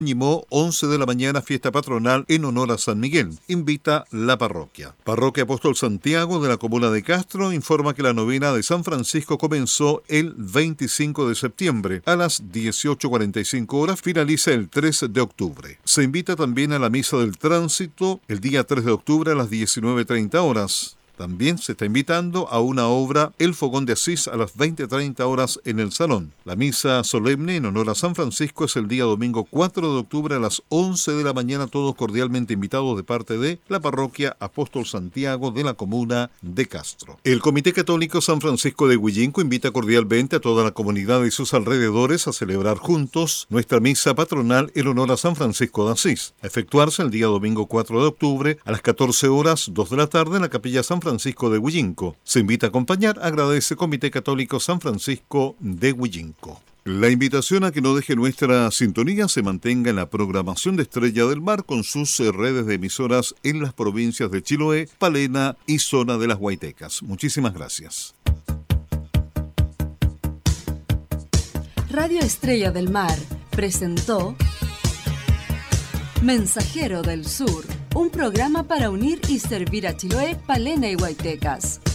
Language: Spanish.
Ñimó, 11 de la mañana, fiesta patronal en honor a San Miguel. Invita la parroquia. Parroquia Apóstol Santiago de la comuna de Castro informa que la novena de San Francisco comenzó el 25 de septiembre. A las 18:45 horas finaliza el 3 de octubre. Se invita también a la misa del tránsito el día 3 de octubre a las 19:30 horas. También se está invitando a una obra El Fogón de Asís a las 20:30 horas en el Salón. La misa solemne en honor a San Francisco es el día domingo 4 de octubre a las 11 de la mañana, todos cordialmente invitados de parte de la Parroquia Apóstol Santiago de la comuna de Castro. El Comité Católico San Francisco de Huillinco invita cordialmente a toda la comunidad y sus alrededores a celebrar juntos nuestra misa patronal en honor a San Francisco de Asís, a efectuarse el día domingo 4 de octubre a las 14 horas 2 de la tarde en la Capilla San Francisco de Huillinco. Se invita a acompañar, agradece Comité Católico San Francisco de Huillinco. La invitación a que no deje nuestra sintonía se mantenga en la programación de Estrella del Mar con sus redes de emisoras en las provincias de Chiloé, Palena y zona de las Huaytecas. Muchísimas gracias. Radio Estrella del Mar presentó Mensajero del Sur, un programa para unir y servir a Chiloé, Palena y Huaytecas.